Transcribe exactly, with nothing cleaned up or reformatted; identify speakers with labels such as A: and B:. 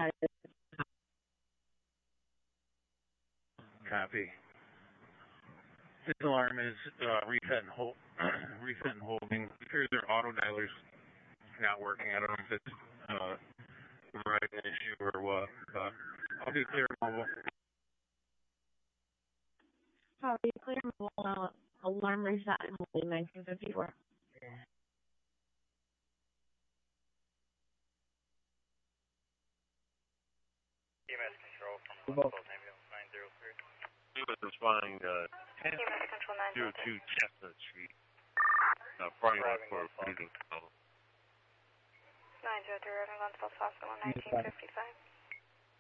A: Copy. This alarm is uh, reset and hold, reset and holding. Here's their auto dialers not working. I don't know if it's uh, the right issue or what, but I'll do clear mobile.
B: Copy, clear mobile, uh, alarm reset and holding nineteen fifty-four.
C: E M S control from Los Angeles nine zero three.
D: He was responding to ten zero two Chestnut Street, uh, parking lot for a meeting.
C: nine zero three, Rodney Gonzalez Hospital, nineteen fifty-five.